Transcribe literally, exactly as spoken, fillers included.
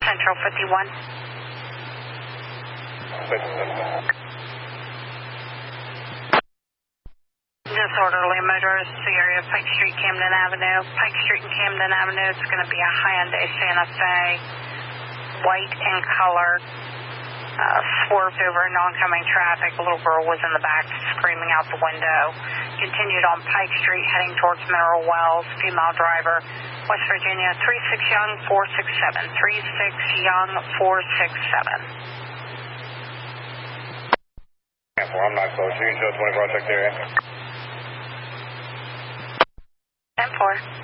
Central fifty-one. Disorderly motorist, the area of Pike Street, Camden Avenue. Pike Street and Camden Avenue, it's going to be a Hyundai Santa Fe, white in color, uh, swerved over non-coming traffic. A little girl was in the back screaming out the window. Continued on Pike Street, heading towards Mineral Wells, female driver, West Virginia, three six Young, four six seven. three six Young, four six seven. I'm not close. You can show twenty-four, check there. ten four.